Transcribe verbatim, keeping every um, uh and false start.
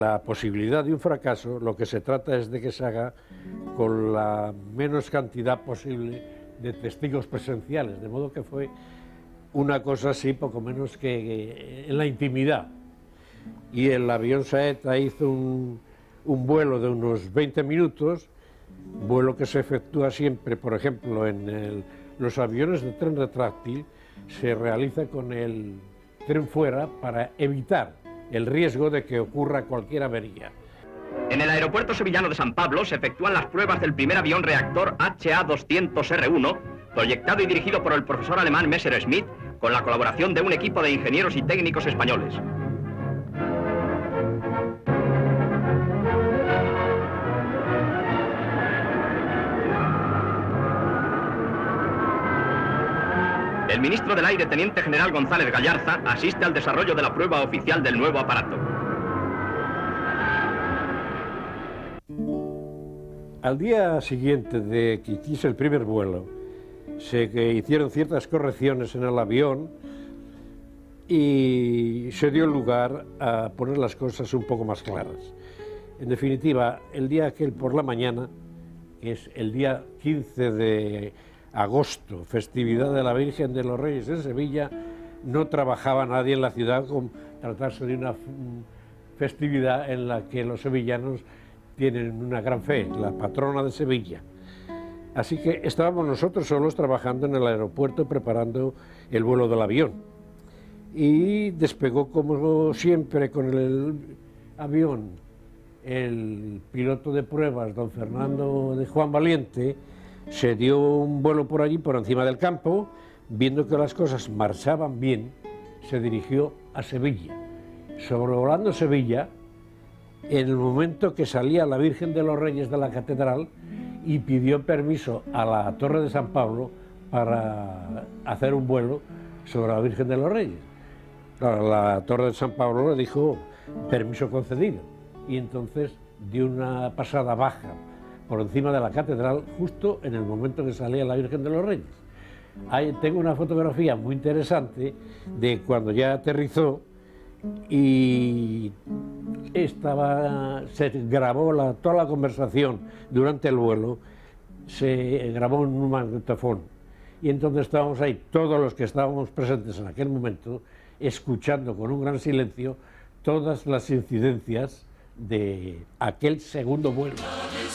La posibilidad de un fracaso, lo que se trata es de que se haga con la menos cantidad posible de testigos presenciales, de modo que fue una cosa así, poco menos que en la intimidad. Y el avión Saeta hizo un, un vuelo de unos veinte minutos, vuelo que se efectúa siempre, por ejemplo, en el, los aviones de tren retráctil, se realiza con el tren fuera para evitar el riesgo de que ocurra cualquier avería. En el aeropuerto sevillano de San Pablo se efectúan las pruebas del primer avión reactor H A doscientos R uno, proyectado y dirigido por el profesor alemán Messerschmitt, con la colaboración de un equipo de ingenieros y técnicos españoles. El ministro del Aire, teniente general González Gallarza, asiste al desarrollo de la prueba oficial del nuevo aparato. Al día siguiente de que hiciese el primer vuelo, se que hicieron ciertas correcciones en el avión y se dio lugar a poner las cosas un poco más claras. En definitiva, el día aquel por la mañana, que es el día quince de agosto, festividad de la Virgen de los Reyes en Sevilla, no trabajaba nadie en la ciudad con tratarse de una festividad en la que los sevillanos tienen una gran fe, la patrona de Sevilla. Así que estábamos nosotros solos trabajando en el aeropuerto preparando el vuelo del avión. Y despegó como siempre con el avión el piloto de pruebas, don Fernando de Juan Valiente. Se dio un vuelo por allí, por encima del campo, viendo que las cosas marchaban bien, se dirigió a Sevilla. Sobrevolando Sevilla, en el momento que salía la Virgen de los Reyes de la catedral y pidió permiso a la Torre de San Pablo para hacer un vuelo sobre la Virgen de los Reyes. Claro, la Torre de San Pablo le dijo permiso concedido y entonces dio una pasada baja por encima de la catedral, justo en el momento que salía la Virgen de los Reyes. Ahí tengo una fotografía muy interesante de cuando ya aterrizó y estaba, se grabó la, toda la conversación durante el vuelo, se grabó en un magnetofón. Y entonces estábamos ahí, todos los que estábamos presentes en aquel momento, escuchando con un gran silencio todas las incidencias de aquel segundo vuelo.